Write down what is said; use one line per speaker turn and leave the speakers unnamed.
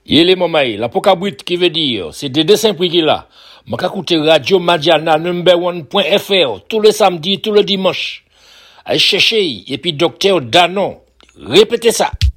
Yele mamaï, la pokabrit qui veut dire, c'est des dessins prix qui là. M'a écouter Radio Madiana #1.fr tous les samedis, tous les dimanches. Allez chercher, et puis docteur Danon. Répétez ça.